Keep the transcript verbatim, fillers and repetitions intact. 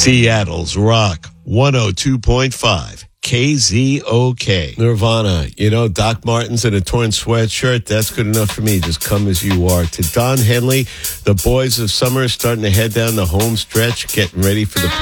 Seattle's Rock one oh two point five. K Z O K. Nirvana. You know, Doc Martens in a torn sweatshirt. That's good enough for me. Just come as you are. To Don Henley, the boys of summer starting to head down the home stretch, getting ready for the